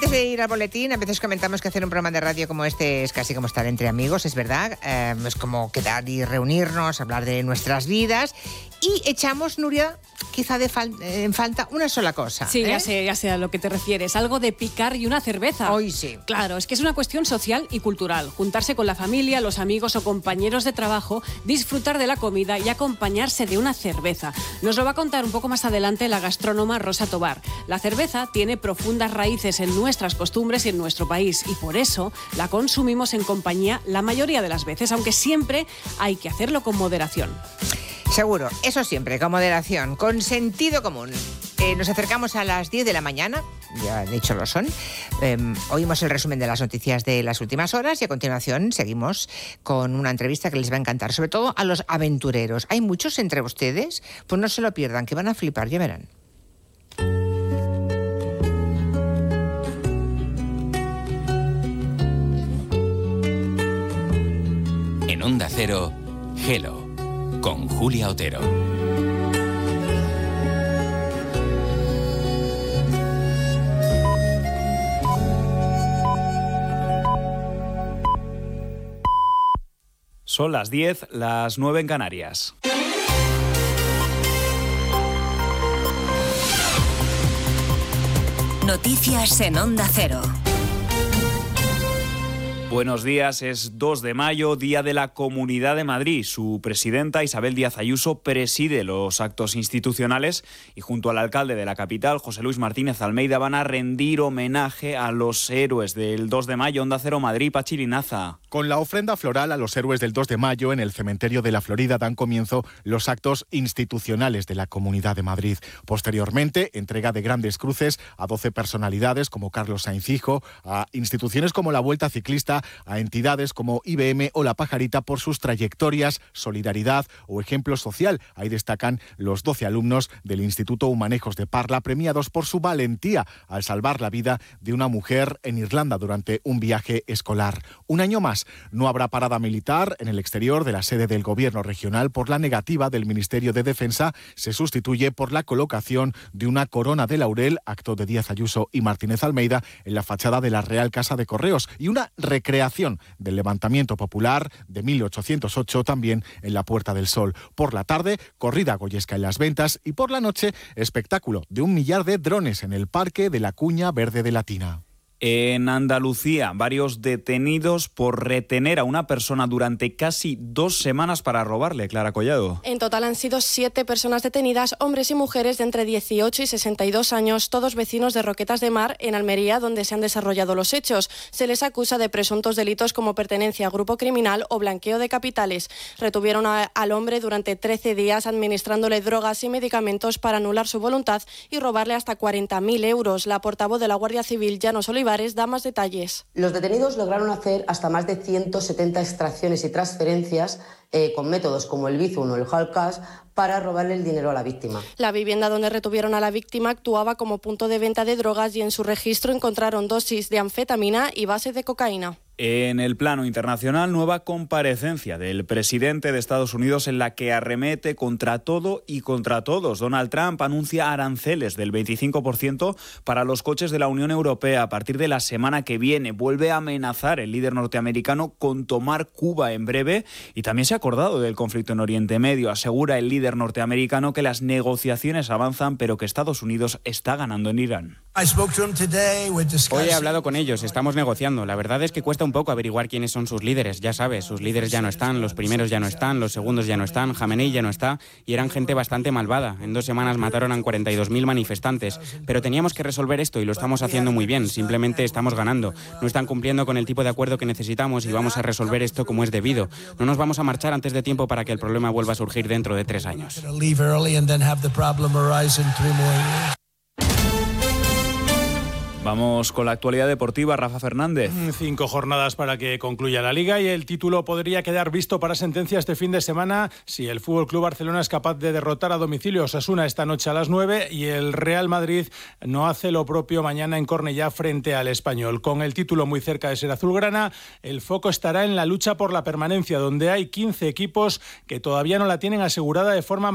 Antes de ir al boletín, a veces comentamos que hacer un programa de radio como este es casi como estar entre amigos, es verdad. Es como quedar y reunirnos, hablar de nuestras vidas. Y echamos, Nuria, quizá en falta una sola cosa. Sí, ya sé a lo que te refieres. Algo de picar y una cerveza. Hoy sí. Claro, es que es una cuestión social y cultural. Juntarse con la familia, los amigos o compañeros de trabajo, disfrutar de la comida y acompañarse de una cerveza. Nos lo va a contar un poco más adelante la gastrónoma Rosa Tobar. La cerveza tiene profundas raíces en nuestras costumbres y en nuestro país, y por eso la consumimos en compañía la mayoría de las veces, aunque siempre hay que hacerlo con moderación. Seguro, eso siempre, con moderación, con sentido común. Nos acercamos a las 10 de la mañana, ya de hecho lo son. Oímos el resumen de las noticias de las últimas horas y a continuación seguimos con una entrevista que les va a encantar, sobre todo a los aventureros. ¿Hay muchos entre ustedes? Pues no se lo pierdan, que van a flipar, ya verán. En Onda Cero, Hello, con Julia Otero. Son las 10, las 9 en Canarias. Noticias en Onda Cero. Buenos días, es 2 de mayo, Día de la Comunidad de Madrid. Su presidenta, Isabel Díaz Ayuso, preside los actos institucionales y junto al alcalde de la capital, José Luis Martínez Almeida, van a rendir homenaje a los héroes del 2 de mayo. Onda Cero Madrid, Pachi Linaza. Con la ofrenda floral a los héroes del 2 de mayo en el cementerio de la Florida dan comienzo los actos institucionales de la Comunidad de Madrid. Posteriormente, entrega de grandes cruces a 12 personalidades como Carlos Sainz Hijo, a instituciones como la Vuelta Ciclista, a entidades como IBM o La Pajarita por sus trayectorias, solidaridad o ejemplo social. Ahí destacan los 12 alumnos del Instituto Humanejos de Parla, premiados por su valentía al salvar la vida de una mujer en Irlanda durante un viaje escolar. Un año más, no habrá parada militar en el exterior de la sede del Gobierno regional por la negativa del Ministerio de Defensa. Se sustituye por la colocación de una corona de laurel, acto de Díaz Ayuso y Martínez Almeida, en la fachada de la Real Casa de Correos, y una recreación del levantamiento popular de 1808 también en la Puerta del Sol. Por la tarde, corrida goyesca en Las Ventas y por la noche, espectáculo de 1 millar de drones en el Parque de la Cuña Verde de Latina. En Andalucía, varios detenidos por retener a una persona durante casi 2 semanas para robarle. Clara Collado. En total han sido 7 personas detenidas, hombres y mujeres de entre 18 y 62 años, todos vecinos de Roquetas de Mar, en Almería, donde se han desarrollado los hechos. Se les acusa de presuntos delitos como pertenencia a grupo criminal o blanqueo de capitales. Retuvieron al hombre durante 13 días administrándole drogas y medicamentos para anular su voluntad y robarle hasta 40.000 euros. La portavoz de la Guardia Civil, Llanos Olivares, da más detalles. Los detenidos lograron hacer hasta más de 170 extracciones y transferencias con métodos como el Bizum o el Hard Cash para robarle el dinero a la víctima. La vivienda donde retuvieron a la víctima actuaba como punto de venta de drogas y en su registro encontraron dosis de anfetamina y base de cocaína. En el plano internacional, nueva comparecencia del presidente de Estados Unidos en la que arremete contra todo y contra todos. Donald Trump anuncia aranceles del 25% para los coches de la Unión Europea a partir de la semana que viene. Vuelve a amenazar el líder norteamericano con tomar Cuba en breve y también se ha acordado del conflicto en Oriente Medio. Asegura el líder norteamericano que las negociaciones avanzan, pero que Estados Unidos está ganando en Irán. Hoy he hablado con ellos, estamos negociando. La verdad es que cuesta un poco averiguar quiénes son sus líderes. Ya sabes, sus líderes ya no están, los primeros ya no están, los segundos ya no están, Jamenei ya no está y eran gente bastante malvada. En 2 semanas mataron a 42.000 manifestantes. Pero teníamos que resolver esto y lo estamos haciendo muy bien. Simplemente estamos ganando. No están cumpliendo con el tipo de acuerdo que necesitamos y vamos a resolver esto como es debido. No nos vamos a marchar antes de tiempo para que el problema vuelva a surgir dentro de 3 años. Vamos con la actualidad deportiva, Rafa Fernández. 5 jornadas para que concluya la Liga y el título podría quedar visto para sentencia este fin de semana si el FC Barcelona es capaz de derrotar a domicilio a Osasuna esta noche a las 9 y el Real Madrid no hace lo propio mañana en Cornellá frente al Español. Con el título muy cerca de ser azulgrana, el foco estará en la lucha por la permanencia, donde hay 15 equipos que todavía no la tienen asegurada de forma